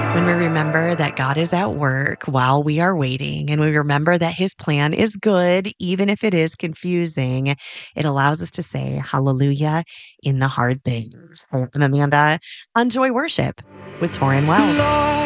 When we remember that God is at work while we are waiting, and we remember that his plan is good, even if it is confusing, it allows us to say hallelujah in the hard things. I'm Amanda on Joy Worship with Torin Wells.